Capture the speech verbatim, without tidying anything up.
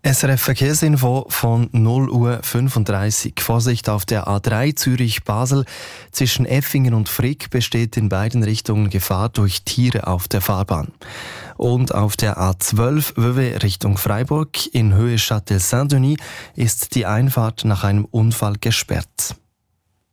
S R F Verkehrsinfo von null Uhr fünfunddreißig. Vorsicht auf der A drei Zürich-Basel. Zwischen Effingen und Frick besteht in beiden Richtungen Gefahr durch Tiere auf der Fahrbahn. Und auf der A zwölf Vevey Richtung Freiburg in Höhe Châtel Saint-Denis ist die Einfahrt nach einem Unfall gesperrt.